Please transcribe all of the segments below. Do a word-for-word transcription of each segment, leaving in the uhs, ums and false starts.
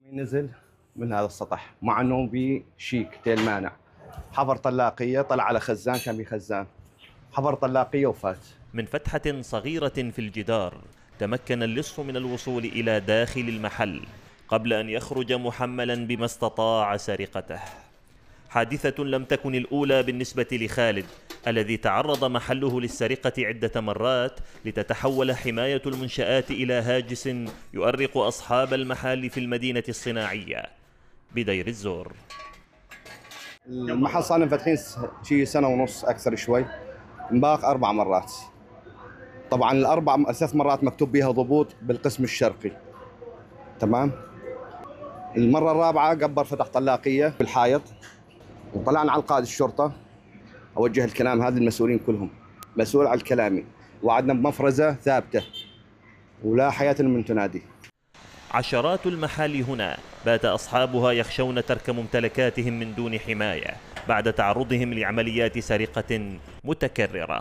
نزل من هذا السطح مع انه بشيك تيل مانع، حفر طلاقيه، طلع على خزان، كان بخزان، حفر طلاقيه وفات. من فتحة صغيرة في الجدار تمكن اللص من الوصول إلى داخل المحل قبل أن يخرج محملا بما استطاع سرقته. حادثة لم تكن الأولى بالنسبة لخالد الذي تعرض محله للسرقة عدة مرات لتتحول حماية المنشآت إلى هاجس يؤرق أصحاب المحال في المدينة الصناعية بدير الزور. المحل صار فاتحين شيء سنة ونص أكثر شوي، انباق أربع مرات. طبعا الأربع ثلاث مرات مكتوب بها ضبوط بالقسم الشرقي، تمام. المرة الرابعة قبر فتح طلاقية بالحائط، وطلعنا على القائد الشرطة. أوجه الكلام هذا المسؤولين كلهم، مسؤول على كلامي، وعدنا بمفرزة ثابتة ولا حياة من تنادي. عشرات المحال هنا بات أصحابها يخشون ترك ممتلكاتهم من دون حماية بعد تعرضهم لعمليات سرقة متكررة.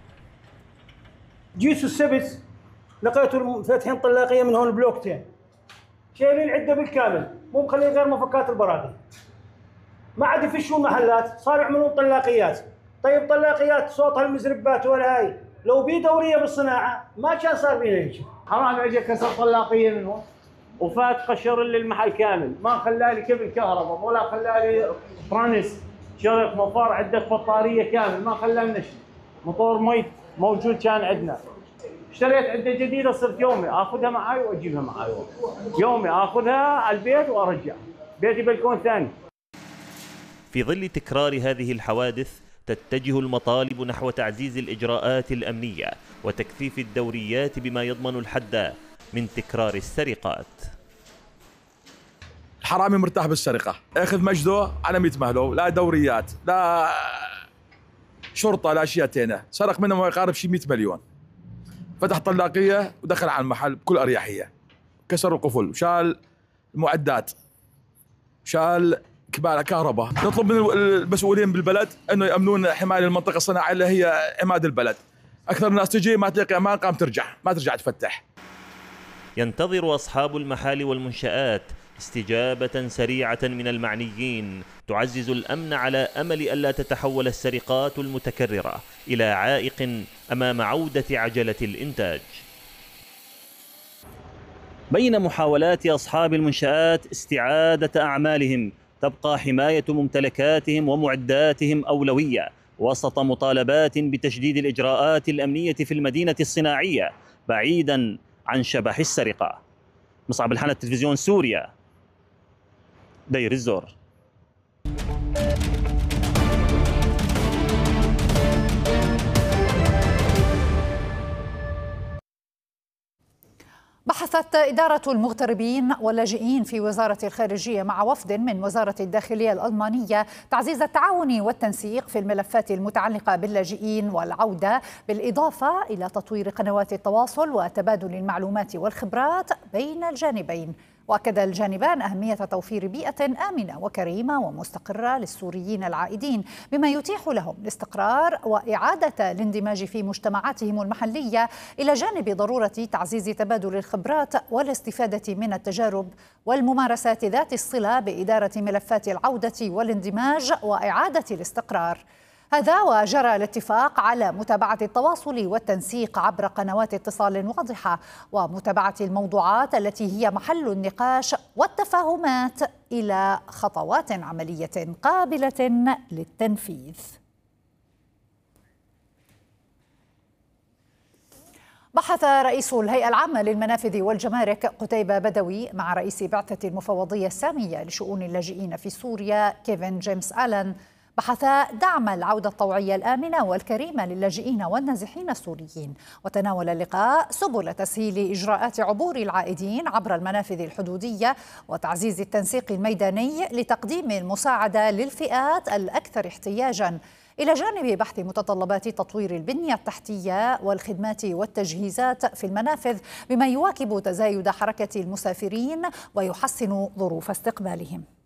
جيت السبت لقيتوا فاتحين طلاقية من هون بلوكتين، شايلين العدة بالكامل، مو مخلين غير مفكات البراغي. ما عاد يفشون محلات، صاروا يعملون طلاقيات. طيب طلاقيات صوتها المزربات ولا هاي، لو بي دورية بالصناعة ما كان صار بينا هيك. حرام اجى كسر طلاقية من هون وفات قشر لي المحل كامل، ما خلالي كبل كهرباء ولا خلالي فرانس شرق مفار عدة بطارية كامل، ما خلالنا شيء. موتور مي موجود كان عندنا. اشتريت عدة جديدة، صرت يومي اخذها معي واجيبها معي، يومي اخذها على البيت وارجع، بيتي بلكون ثاني. في ظل تكرار هذه الحوادث تتجه المطالب نحو تعزيز الإجراءات الأمنية وتكثيف الدوريات بما يضمن الحد من تكرار السرقات. الحرامي مرتاح بالسرقة، اخذ مجده على مية مهله، لا دوريات لا شرطة لا شياتينه، سرق منه ما يقارب شي مية مليون. فتح طلاقية ودخل على المحل بكل أريحية، كسر القفل وشال المعدات، شال كبار كهرباء. نطلب من المسؤولين بالبلد انه يامنون حمايه المنطقه الصناعيه اللي هي عماد البلد. اكثر الناس تجي ما تلاقي امان، قام ترجع ما ترجع تفتح. ينتظر اصحاب المحال والمنشآت استجابه سريعه من المعنيين تعزز الامن على امل الا تتحول السرقات المتكرره الى عائق امام عوده عجله الانتاج. بين محاولات اصحاب المنشآت استعاده اعمالهم تبقى حماية ممتلكاتهم ومعداتهم أولوية وسط مطالبات بتشديد الإجراءات الأمنية في المدينة الصناعية بعيدا عن شبح السرقة. مصعب الحنة، تلفزيون سوريا، دير الزور. بحثت إدارة المغتربين واللاجئين في وزارة الخارجية مع وفد من وزارة الداخلية الألمانية تعزيز التعاون والتنسيق في الملفات المتعلقة باللاجئين والعودة، بالإضافة إلى تطوير قنوات التواصل وتبادل المعلومات والخبرات بين الجانبين. وأكد الجانبان أهمية توفير بيئة آمنة وكريمة ومستقرة للسوريين العائدين بما يتيح لهم الاستقرار وإعادة الاندماج في مجتمعاتهم المحلية، إلى جانب ضرورة تعزيز تبادل الخبرات والاستفادة من التجارب والممارسات ذات الصلة بإدارة ملفات العودة والاندماج وإعادة الاستقرار. هذا وجرى الاتفاق على متابعة التواصل والتنسيق عبر قنوات اتصال واضحة ومتابعة الموضوعات التي هي محل النقاش والتفاهمات إلى خطوات عملية قابلة للتنفيذ. بحث رئيس الهيئة العامة للمنافذ والجمارك قتيبة بدوي مع رئيس بعثة المفوضية السامية لشؤون اللاجئين في سوريا كيفن جيمس آلان بحث دعم العودة الطوعية الآمنة والكريمة للاجئين والنازحين السوريين. وتناول اللقاء سبل تسهيل إجراءات عبور العائدين عبر المنافذ الحدودية وتعزيز التنسيق الميداني لتقديم المساعدة للفئات الأكثر احتياجاً، إلى جانب بحث متطلبات تطوير البنية التحتية والخدمات والتجهيزات في المنافذ بما يواكب تزايد حركة المسافرين ويحسن ظروف استقبالهم.